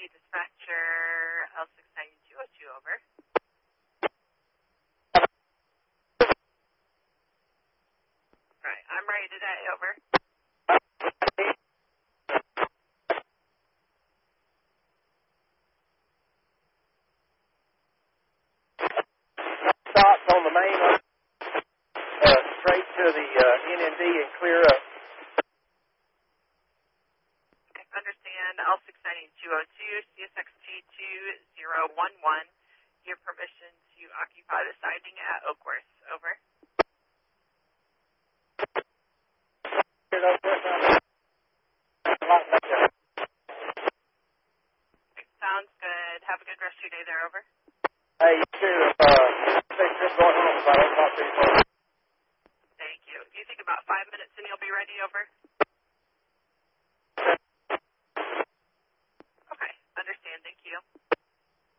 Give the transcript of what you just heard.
dispatcher, L69202, over. Right, I'm ready today, over. Stops on the main straight to the NND and clear up. Okay, understand, L69202, CSXG2011. Your permission to occupy the siding at Oakworth, over. Sounds good. Have a good rest of your day there, over. Hey, you too. Going home, so I don't talk to you.